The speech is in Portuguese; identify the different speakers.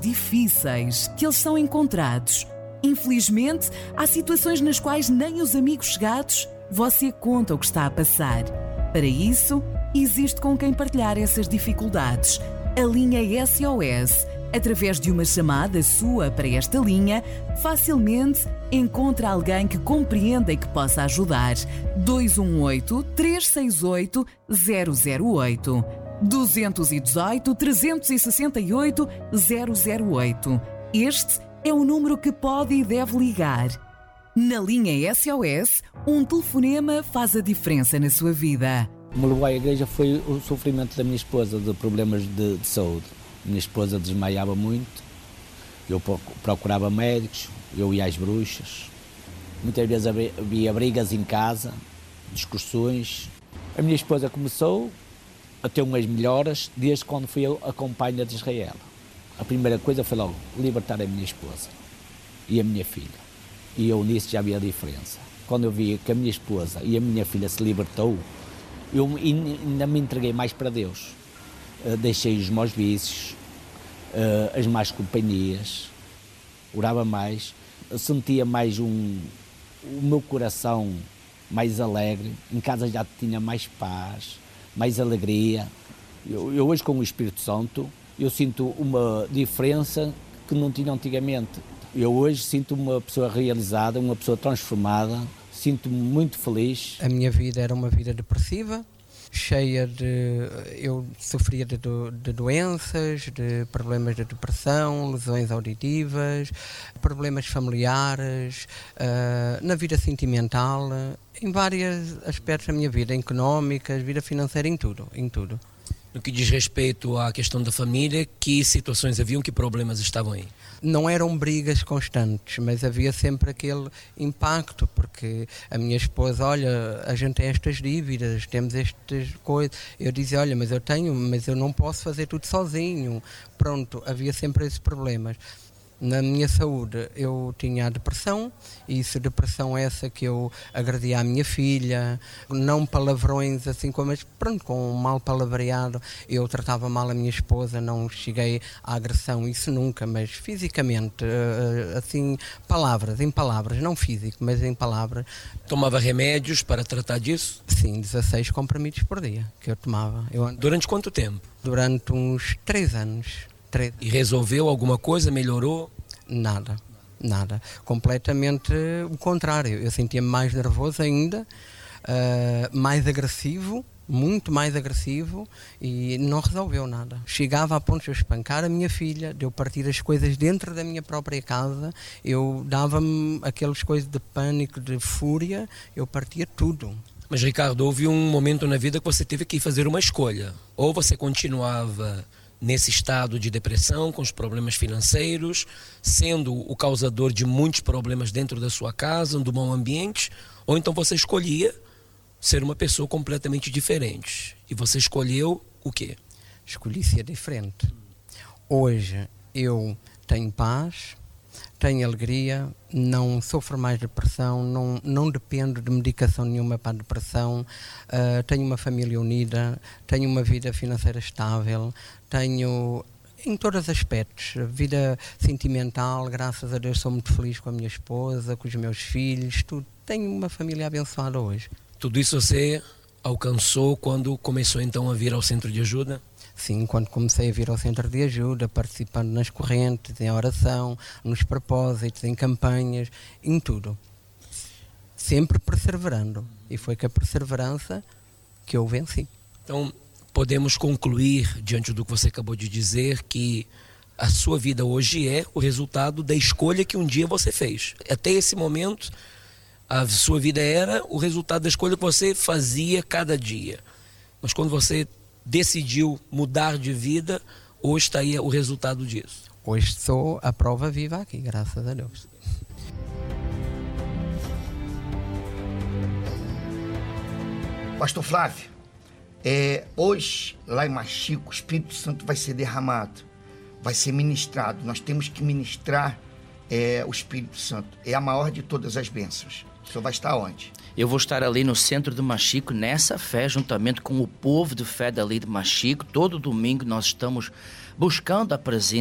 Speaker 1: difíceis que eles são encontrados. Infelizmente, há situações nas quais nem os amigos chegados você conta o que está a passar. Para isso, existe com quem partilhar essas dificuldades. A linha SOS. Através de uma chamada sua para esta linha, facilmente encontra alguém que compreenda e que possa ajudar. 218-368-008. 218-368-008. Este é o número que pode e deve ligar. Na linha SOS, um telefonema faz a diferença na sua vida.
Speaker 2: O que me levou à igreja foi o sofrimento da minha esposa, de problemas de saúde. Minha esposa desmaiava muito, eu procurava médicos, eu ia às bruxas. Muitas vezes havia brigas em casa, discussões. A minha esposa começou a ter umas melhoras desde quando fui a companhia de Israel. A primeira coisa foi logo libertar a minha esposa e a minha filha. E eu nisso já vi a diferença. Quando eu vi que a minha esposa e a minha filha se libertou, eu ainda me entreguei mais para Deus. Deixei os meus vícios, as más companhias, orava mais, sentia mais o meu coração mais alegre, em casa já tinha mais paz, mais alegria. Eu hoje com o Espírito Santo, eu sinto uma diferença que não tinha antigamente. Eu hoje sinto uma pessoa realizada, uma pessoa transformada, sinto-me muito feliz.
Speaker 3: A minha vida era uma vida depressiva, cheia de... Eu sofria de doenças, de problemas de depressão, lesões auditivas, problemas familiares, na vida sentimental, em vários aspectos da minha vida, económica, vida financeira, em tudo.
Speaker 4: No que diz respeito à questão da família, que situações haviam, que problemas estavam aí?
Speaker 3: Não eram brigas constantes, mas havia sempre aquele impacto, porque a minha esposa, olha, a gente tem estas dívidas, temos estas coisas. Eu dizia, olha, mas eu não posso fazer tudo sozinho. Pronto, havia sempre esses problemas. Na minha saúde eu tinha a depressão, e depressão essa que eu agredia à minha filha, não palavrões assim como, mas pronto, com um mal palavreado, eu tratava mal a minha esposa, não cheguei à agressão, isso nunca, mas fisicamente, assim, em palavras, não físico, mas em palavras.
Speaker 4: Tomava remédios para tratar disso?
Speaker 3: Sim, 16 comprimidos por dia que eu tomava.
Speaker 4: Durante quanto tempo?
Speaker 3: Durante uns 3 anos.
Speaker 4: E resolveu alguma coisa? Melhorou?
Speaker 3: Nada. Completamente o contrário. Eu sentia-me mais nervoso ainda, mais agressivo, muito mais agressivo, e não resolveu nada. Chegava a ponto de eu espancar a minha filha, de eu partir as coisas dentro da minha própria casa, eu dava-me aquelas coisas de pânico, de fúria, eu partia tudo.
Speaker 4: Mas, Ricardo, houve um momento na vida que você teve que fazer uma escolha. Ou você continuava nesse estado de depressão, com os problemas financeiros, sendo o causador de muitos problemas dentro da sua casa, do mau ambiente, ou então você escolhia ser uma pessoa completamente diferente. E você escolheu o quê?
Speaker 3: Escolhi ser diferente. Hoje eu tenho paz, tenho alegria, não sofro mais de depressão, não dependo de medicação nenhuma para a depressão, tenho uma família unida, tenho uma vida financeira estável, tenho em todos os aspectos, vida sentimental, graças a Deus sou muito feliz com a minha esposa, com os meus filhos, tudo. Tenho uma família abençoada hoje.
Speaker 4: Tudo isso você alcançou quando começou então a vir ao centro de ajuda?
Speaker 3: Sim, quando comecei a vir ao centro de ajuda, participando nas correntes, em oração, nos propósitos, em campanhas, em tudo. Sempre perseverando. E foi com a perseverança que eu venci.
Speaker 4: Então, podemos concluir, diante do que você acabou de dizer, que a sua vida hoje é o resultado da escolha que um dia você fez. Até esse momento, a sua vida era o resultado da escolha que você fazia cada dia. Mas quando você decidiu mudar de vida, hoje está aí o resultado disso.
Speaker 3: Hoje sou a prova viva aqui, graças a Deus.
Speaker 5: Pastor Flávio, hoje, lá em Machico, o Espírito Santo vai ser derramado, vai ser ministrado. Nós temos que ministrar o Espírito Santo. É a maior de todas as bênçãos. O senhor vai estar onde?
Speaker 6: Eu vou estar ali no centro de Machico, nessa fé, juntamente com o povo de fé dali de Machico. Todo domingo nós estamos buscando a presença